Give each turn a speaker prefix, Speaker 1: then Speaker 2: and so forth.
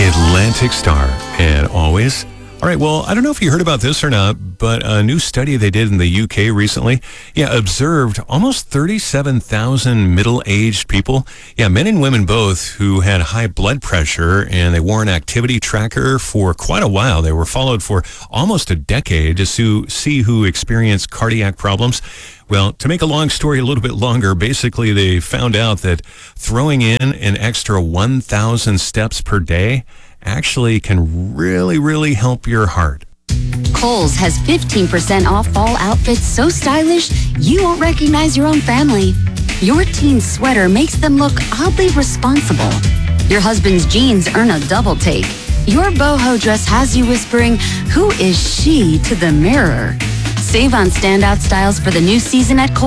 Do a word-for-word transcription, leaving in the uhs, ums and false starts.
Speaker 1: Atlantic Star, and always. All right, well, I don't know if you heard about this or not, but a new study they did in the U K recently, yeah, observed almost thirty-seven thousand middle-aged people, yeah, men and women both, who had high blood pressure, and they wore an activity tracker for quite a while. They were followed for almost a decade to see who experienced cardiac problems. Well, to make a long story a little bit longer, basically they found out that throwing in an extra one thousand steps per day actually can really, really help your heart.
Speaker 2: Kohl's has fifteen percent off fall outfits so stylish you won't recognize your own family. Your teen's sweater makes them look oddly responsible. Your husband's jeans earn a double take. Your boho dress has you whispering, "Who is she?" to the mirror. Save on standout styles for the new season at Kohl's.